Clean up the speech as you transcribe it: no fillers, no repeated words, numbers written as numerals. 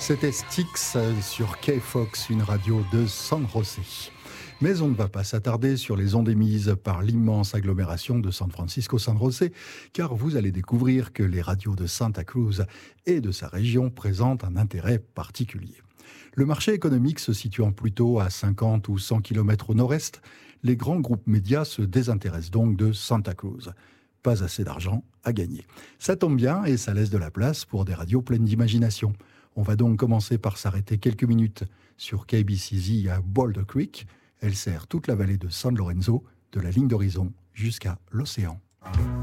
C'était Styx sur K-Fox, une radio de San José. Mais on ne va pas s'attarder sur les ondes émises par l'immense agglomération de San Francisco-San José, car vous allez découvrir que les radios de Santa Cruz et de sa région présentent un intérêt particulier. Le marché économique se situant plutôt à 50 ou 100 km au nord-est, les grands groupes médias se désintéressent donc de Santa Cruz. Pas assez d'argent à gagner. Ça tombe bien et ça laisse de la place pour des radios pleines d'imagination. On va donc commencer par s'arrêter quelques minutes sur KBCZ à Boulder Creek. Elle sert toute la vallée de San Lorenzo, de la ligne d'horizon jusqu'à l'océan.